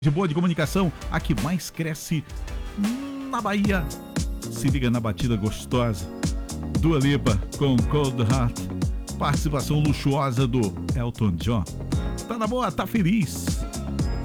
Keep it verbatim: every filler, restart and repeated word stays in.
de boa de comunicação, a que mais cresce na Bahia. Se liga na batida gostosa. Dua Lipa com Cold Heart. Participação luxuosa do Elton John. Tá na boa, tá feliz.